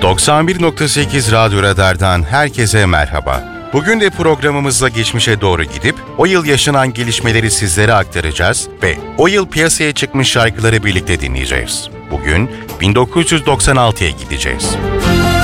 91.8 Radyo Radar'dan herkese merhaba. Bugün de programımızla geçmişe doğru gidip o yıl yaşanan gelişmeleri sizlere aktaracağız ve o yıl piyasaya çıkmış şarkıları birlikte dinleyeceğiz. Bugün 1996'ya gideceğiz.